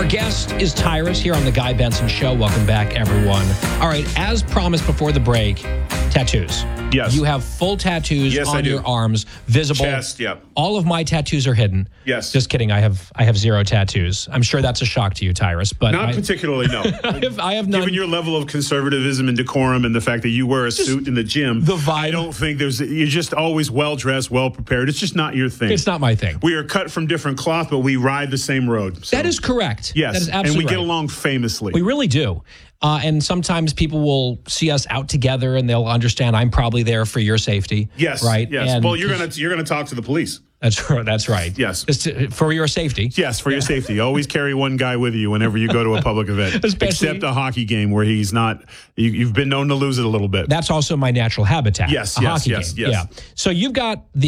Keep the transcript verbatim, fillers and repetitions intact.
guest is Tyrus here on The Guy Benson Show. Welcome back, everyone. All right, as promised before the break, tattoos. Yes. You have full tattoos Yes, on I do. your arms, visible. Chest, yep. All of my tattoos are hidden. Yes. Just kidding. I have I have zero tattoos. I'm sure that's a shock to you, Tyrus. But Not I, particularly, no. I have, I have none. Given your level of conservatism and decorum and the fact that you wear a suit in the gym, the vibe. I don't think there's, you're just always well-dressed, well-prepared. It's just not your thing. It's not my thing. We are cut from different cloth, but we ride the same road. So. That is correct. Yes, that is absolutely and we right. get along famously. We really do. Uh, and sometimes people will see us out together and they'll understand I'm probably there for your safety. Yes. Right. Yes. And well, you're gonna you're gonna talk to the police. That's right. That's right. Yes. Just to, for your safety. Yes, for your safety. Always carry one guy with you whenever you go to a public event, Especially- except a hockey game where he's not. You, you've been known to lose it a little bit. That's also my natural habitat. Yes, a yes, hockey yes, game. yes. Yeah. So you've got the